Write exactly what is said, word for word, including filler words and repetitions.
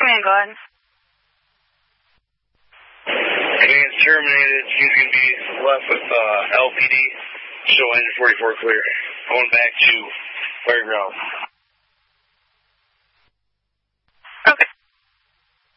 Command, go ahead. Command's terminated. He's going to be left with uh, L P D. Show engine forty-four clear. Going back to Fairground.